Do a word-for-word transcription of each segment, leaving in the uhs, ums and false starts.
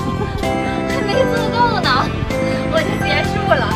还没做够呢，我就结束了，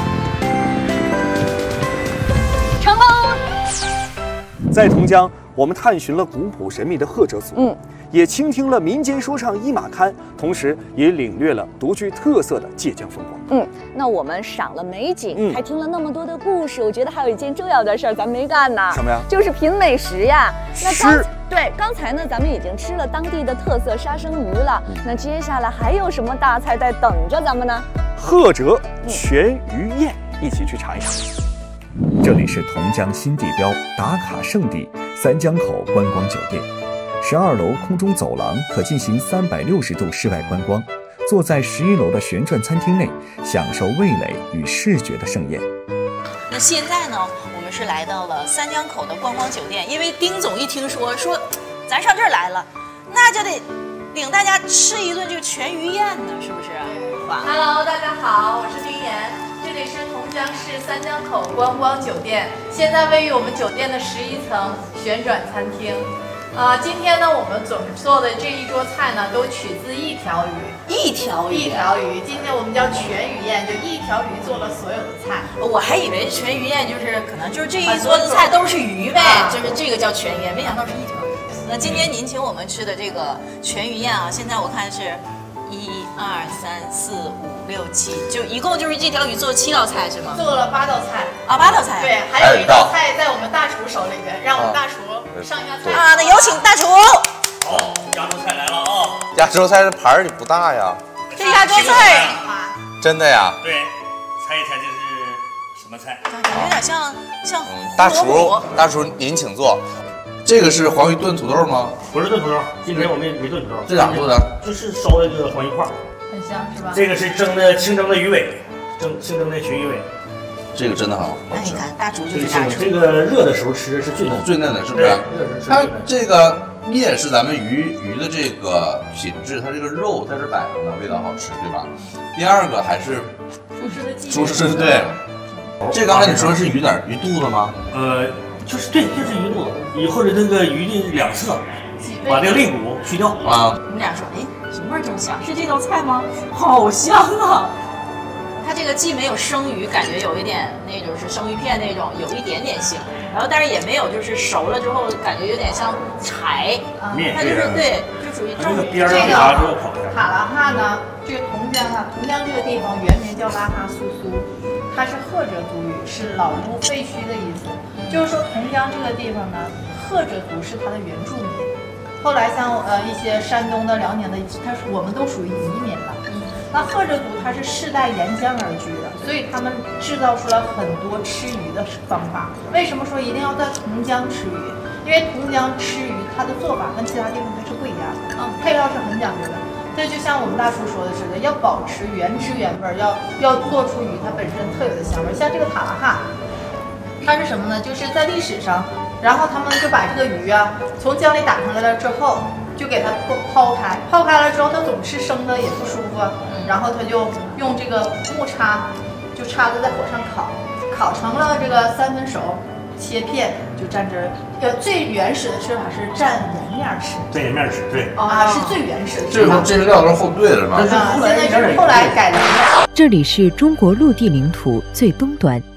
成功。 在同江，我们探寻了古朴神秘的赫哲族， 嗯， 也倾听了民间说唱伊玛堪，同时也领略了独具特色的界江风光。 嗯，那我们赏了美景， 嗯还听了那么多的故事，我觉得还有一件重要的事儿咱没干呢。 什么呀？ 就是品美食呀。那刚吃对，刚才呢，咱们已经吃了当地的特色杀生鱼了， 嗯那接下来还有什么大菜在等着咱们呢？ 赫哲全鱼宴，一起去尝一尝。 这里是同江新地标打卡圣地三江口观光酒店，十二楼空中走廊可进行三百六十度室外观光，坐在十一楼的旋转餐厅内，享受味蕾与视觉的盛宴。 那现在呢，我们是来到了三江口的观光酒店，因为丁总一听说说咱上这儿来了，那就得领大家吃一顿这个全鱼宴呢，是不是？哇 Hello， 大家好，我是丁岩，这里是同江市三江口观光酒店，现在位于我们酒店的十一层旋转餐厅。啊、呃，今天呢，我们总做的这一桌菜呢，都取自一条鱼。 一条鱼， 一条鱼。今天我们叫全鱼宴，就一条鱼做了所有的菜。 我还以为全鱼宴就是可能就是这一桌的菜都是鱼呗，啊、就是这个叫全鱼宴，没想到是一条鱼。那今天您请我们吃的这个全鱼宴啊，现在我看是一二三四五六七，就一共就是这条鱼做七道菜是吗？ 做了八道菜啊，八道菜。 对，还有一道菜在我们大厨手里边，让我们大厨上一下菜啊。那有请大厨。 好，压轴菜来了啊！ 压轴菜这盘儿也不大呀。 这压轴菜， 真的呀？ 对，猜一猜这是什么菜？ 感觉有点像像。 嗯，大厨，大厨您请坐。这个是黄鱼炖土豆吗？ 不是炖土豆，今天我们没炖土豆。 这咋做的？ 就是烧的这个黄鱼块， 很香是吧？ 这个是蒸的清蒸的鱼尾，蒸清蒸的鲟鱼尾。 这个真的很好吃。那你看，大厨就是大厨。 大厨。 这个热的时候吃是最嫩最嫩的，是不是？它这个面是咱们鱼鱼的这个品质，它这个肉在这摆着呢，味道好吃，对吧？第二个还是厨师的技厨师对。这刚才你说的是鱼哪儿？鱼肚子吗？ 呃。就是对，就是鱼肚子，以或者那个鱼的两侧，把这个肋骨去掉啊。 你们俩说，哎，什么味儿这么香？是这道菜吗？好香啊！它这个既没有生鱼，感觉有一点那种是生鱼片那种，有一点点腥，然后但是也没有就是熟了之后感觉有点像柴， 面， 它就是对，就属于这个边儿这个烤塔拉哈呢，这个同江啊，同江这个地方原名叫拉哈苏苏，它是赫哲族语，是老屋废墟的意思。就是说，同江这个地方呢，赫哲族是它的原住民。后来像呃一些山东的、辽宁的，它是我们都属于移民了。嗯，那赫哲族它是世代沿江而居的，所以他们制造出了很多吃鱼的方法。为什么说一定要在同江吃鱼？因为同江吃鱼，它的做法跟其他地方它是不一样的。嗯，配料是很讲究的。这就像我们大厨说的似的，要保持原汁原味，要要做出鱼它本身特有的香味。像这个塔拉哈。它是什么呢？就是在历史上，然后他们就把这个鱼啊从江里打上来了之后，就给它抛开，抛开了之后，它总吃生的也不舒服，然后他就用这个木叉，就叉子在火上烤，烤成了这个三分熟，切片就蘸汁儿。呃，最原始的吃法是蘸盐面吃， 蘸盐面吃，对啊，是最原始的吃法。这个料都是后兑的是吧？ 啊，现在是后来改良的。 这里是中国陆地领土最东端。